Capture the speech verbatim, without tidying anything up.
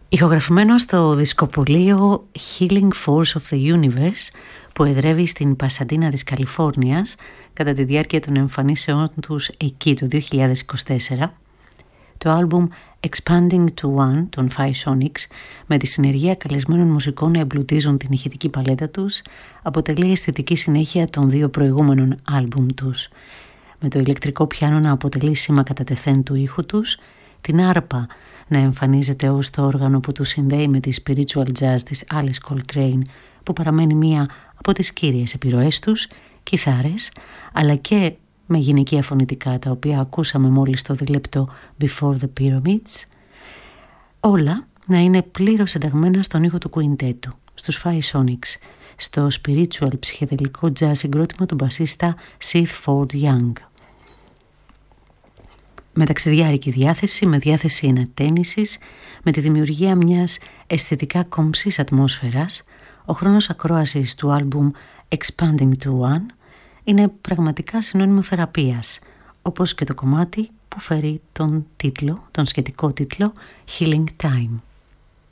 Ηχογραφημένο στο δισκοπωλείο Healing Force of the Universe που εδρεύει στην Πασαντίνα της Καλιφόρνιας κατά τη διάρκεια των εμφανίσεών τους εκεί το δύο χιλιάδες είκοσι τέσσερα, το άλμπουμ Expanding to One των Five Sonics, με τη συνεργεία καλεσμένων μουσικών να εμπλουτίζουν την ηχητική παλέτα τους, αποτελεί αισθητική συνέχεια των δύο προηγούμενων άλμπουμ τους, με το ηλεκτρικό πιάνο να αποτελεί σήμα κατά τεθέν του ήχου τους, την άρπα να εμφανίζεται ως το όργανο που τους συνδέει με τη spiritual jazz της Alice Coltrane, που παραμένει μία από τις κύριες επιρροές τους, κιθάρες, αλλά και με γυναικεία φωνητικά, τα οποία ακούσαμε μόλις το δίλεπτο Before the Pyramids, όλα να είναι πλήρως ενταγμένα στον ήχο του κουιντέτου, στους Five Sonics, στο spiritual ψυχεδελικό jazz συγκρότημα του μπασίστα Seth Ford Young. Με ταξιδιάρικη διάθεση, με διάθεση ενατένισης, με τη δημιουργία μιας αισθητικά κομψής ατμόσφαιρας, ο χρόνος ακρόασης του άλμπουμ Expanding to One είναι πραγματικά συνώνυμο θεραπείας, όπως και το κομμάτι που φέρει τον τίτλο, τον σχετικό τίτλο Healing Time.